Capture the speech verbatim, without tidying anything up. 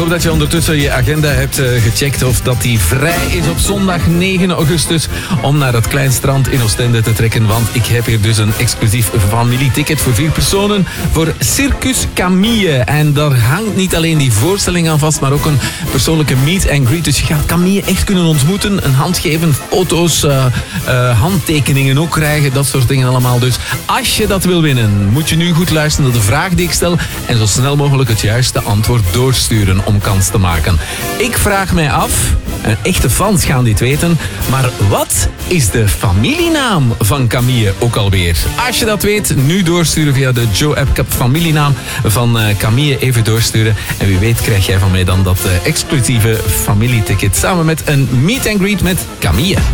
hoop dat je ondertussen je agenda hebt uh, gecheckt of dat die vrij is op zondag negen augustus om naar het klein strand in Oostende te trekken. Want ik heb hier dus een exclusief familieticket voor vier personen voor Circus Camille. En daar hangt niet alleen die voorstelling aan vast, maar ook een persoonlijke meet and greet. Dus je gaat Camille echt kunnen ontmoeten, een hand geven, foto's, uh, uh, handtekeningen ook krijgen, dat soort dingen allemaal. Dus als je dat wil winnen, moet je nu goed luisteren naar de vraag die ik stel en zo snel mogelijk het juiste antwoord doorsturen om kans te maken. Ik vraag mij af, en echte fans gaan dit weten, maar wat is de familienaam van Camille ook alweer? Als je dat weet, nu doorsturen via de Joe App Cup familienaam van uh, Camille, even doorsturen. En wie weet krijg jij van mij dan dat uh, exclusieve familieticket samen met een meet and greet met Camille.